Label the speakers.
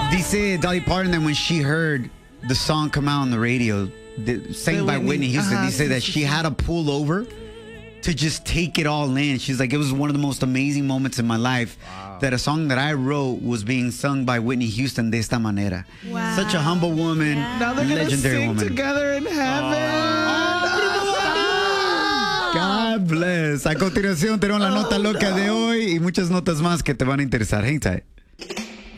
Speaker 1: Dice Dolly Parton that when she heard the song come out on the radio, sang by Whitney Houston, dice that she had to pull over to just take it all in. She's like, it was one of the most amazing moments in my life that a song that I wrote was being sung by Whitney Houston de esta manera.
Speaker 2: Wow.
Speaker 1: Such a humble woman,
Speaker 3: Now they're gonna
Speaker 1: legendary
Speaker 3: sing
Speaker 1: woman.
Speaker 3: together in heaven.
Speaker 1: God bless. A continuación tenemos la nota loca de hoy y muchas notas más que te van a interesar. Hang tight.